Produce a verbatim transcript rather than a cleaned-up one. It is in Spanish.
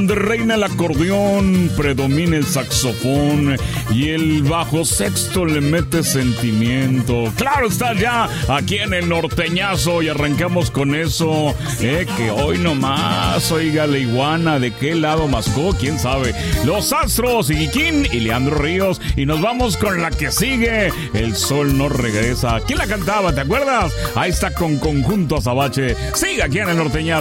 Donde reina el acordeón, predomina el saxofón y el bajo sexto le mete sentimiento. Claro está, ya aquí en el norteñazo y arrancamos con eso, eh, que hoy nomás, oiga, la iguana, ¿de qué lado mascó? ¿Quién sabe? Los Astros, Iquiquín y Leandro Ríos, y nos vamos con la que sigue, El Sol No Regresa. ¿Quién la cantaba? ¿Te acuerdas? Ahí está con Conjunto Azabache. Sigue aquí en el norteñazo.